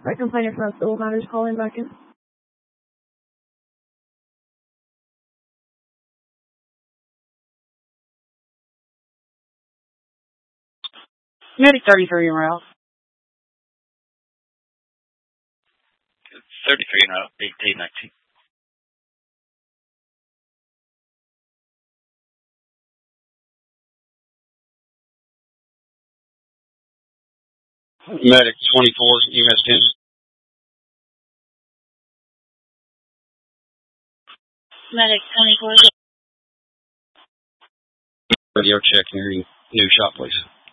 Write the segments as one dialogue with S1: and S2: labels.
S1: I can find it from the matters calling back in.
S2: Medic 33 en route.
S3: 33 en route, 1819.
S4: Medic 24, EMS 10.
S5: Medic 24.
S4: Radio check near new shop, please.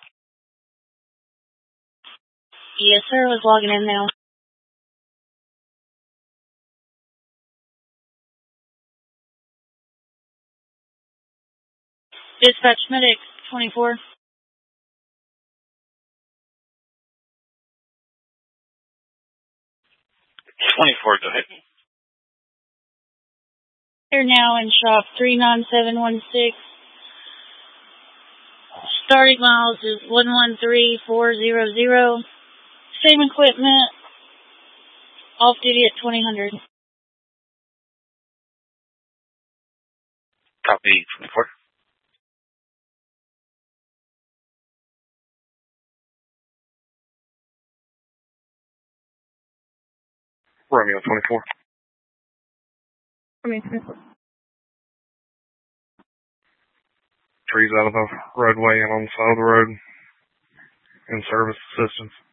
S5: Yes, sir. Was logging in now. Dispatch medic 24.
S3: 24, go ahead.
S5: They're now in shop 39716. Starting miles is 113400. Same equipment. Off duty at 2000.
S3: Copy 24.
S6: Romeo 24.
S1: Romeo 24.
S6: Trees out of the roadway and on the side of the road. In service assistance.